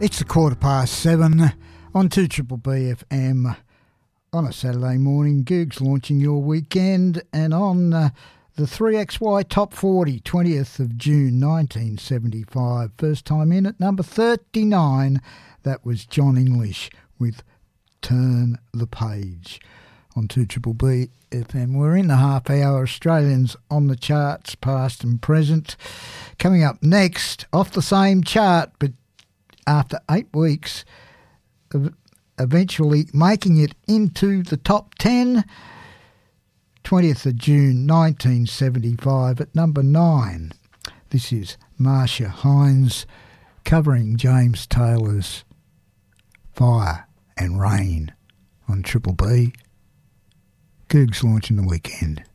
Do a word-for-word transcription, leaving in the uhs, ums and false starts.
It's a quarter past seven on two Triple B F M on a Saturday morning. Goog's launching your weekend, and on uh, the three X Y Top forty, twentieth of June nineteen seventy-five. First time in at number thirty-nine, that was John English with Turn the Page on two Triple B F M. We're in the half hour, Australians on the charts, past and present. Coming up next, off the same chart, but after eight weeks, eventually making it into the top ten, twentieth of June nineteen seventy-five at number nine. This is Marcia Hines covering James Taylor's Fire and Rain on Triple B. Goog's launching the weekend.